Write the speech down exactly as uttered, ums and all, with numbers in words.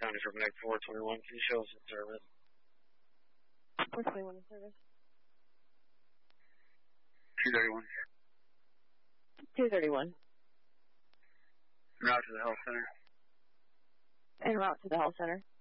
County for Mag four twenty-one. Can you show us in service? four twenty-one in service. two thirty-one. two thirty-one. Route to the health center. En route to the health center.